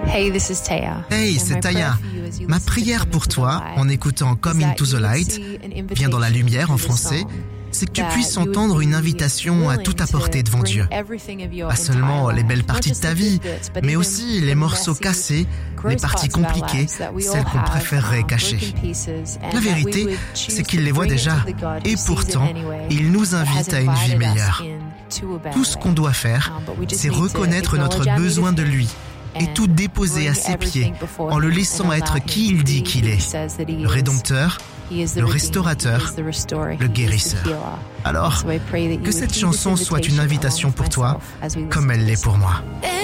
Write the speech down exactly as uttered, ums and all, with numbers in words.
Hey, this is Taya. Hey, c'est Taya. Ma prière pour toi, en écoutant Come Into the Light, Viens dans la lumière en français, c'est que tu puisses entendre une invitation à tout apporter devant Dieu. Pas seulement les belles parties de ta vie, mais aussi les morceaux cassés, les parties compliquées, celles qu'on préférerait cacher. La vérité, c'est qu'il les voit déjà, et pourtant, il nous invite à une vie meilleure. Tout ce qu'on doit faire, c'est reconnaître notre besoin de lui et tout déposer à ses pieds en le laissant être qui il dit qu'il est, le Rédempteur, le Restaurateur, le Guérisseur. Alors, que cette chanson soit une invitation pour toi, comme elle l'est pour moi.